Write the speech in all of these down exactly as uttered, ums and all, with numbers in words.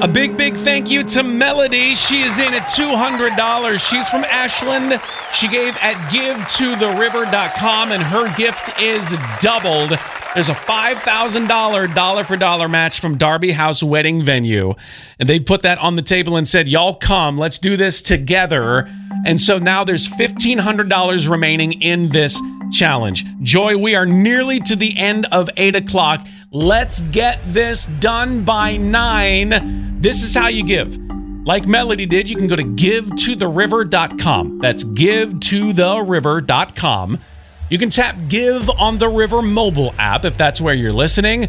A big, big thank you to Melody. She is in at two hundred dollars. She's from Ashland. She gave at give to the river dot com, and her gift is doubled. There's a five thousand dollars dollar-for-dollar match from Darby House Wedding Venue. And they put that on the table and said, y'all come, let's do this together. And so now there's fifteen hundred dollars remaining in this challenge. Joy, we are nearly to the end of eight o'clock. Let's get this done by nine. This is how you give. Like Melody did, you can go to give to the river dot com. That's give to the river dot com. You can tap Give on the River mobile app if that's where you're listening,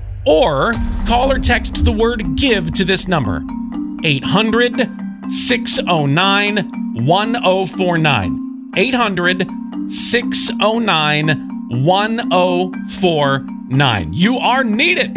or call or text the word GIVE to this number, eight hundred, six oh nine, one oh four nine. eight hundred, six oh nine, one oh four nine. You are needed.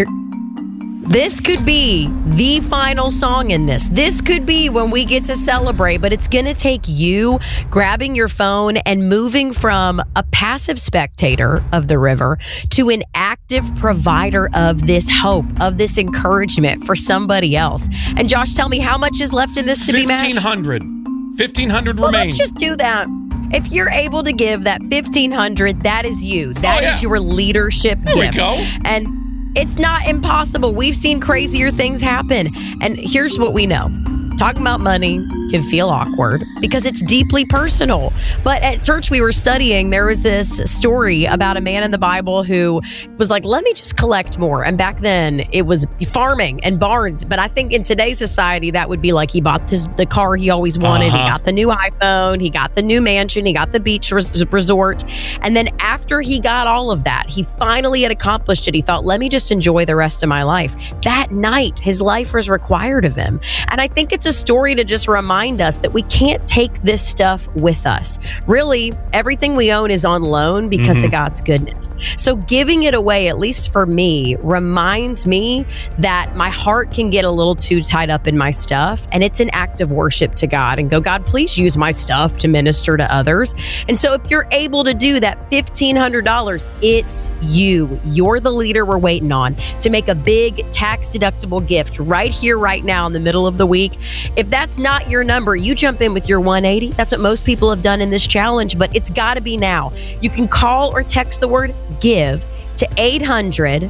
This could be the final song in this. This could be when we get to celebrate, but it's going to take you grabbing your phone and moving from a passive spectator of the river to an active provider of this hope, of this encouragement for somebody else. And Josh, tell me, how much is left in this to be matched? fifteen hundred dollars. fifteen hundred dollars well, remains. Let's just do that. If you're able to give that fifteen hundred dollars, that is you. That oh, yeah. is your leadership there gift. We go. And it's not impossible. We've seen crazier things happen. And here's what we know. Talking about money can feel awkward because it's deeply personal. But at church we were studying, there was this story about a man in the Bible who was like, let me just collect more. And back then it was farming and barns. But I think in today's society, that would be like he bought his, the car he always wanted. Uh-huh. He got the new iPhone. He got the new mansion. He got the beach res- resort. And then after he got all of that, he finally had accomplished it. He thought, let me just enjoy the rest of my life. That night, his life was required of him. And I think it's a story to just remind us that we can't take this stuff with us. Really, everything we own is on loan because mm-hmm. of God's goodness. So giving it away, at least for me, reminds me that my heart can get a little too tied up in my stuff, and it's an act of worship to God and go, God, please use my stuff to minister to others. And so if you're able to do that fifteen hundred dollars, it's you. You're the leader we're waiting on to make a big tax-deductible gift right here, right now in the middle of the week. If that's not your number, you jump in with your one eighty. That's what most people have done in this challenge, but it's got to be now. You can call or text the word GIVE to eight hundred,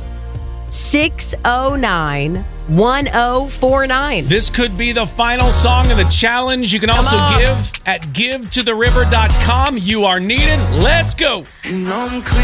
six oh nine, one oh four nine. This could be the final song of the challenge. You can Come also on. give at give to the river dot com. You are needed. Let's go. And I'm clean.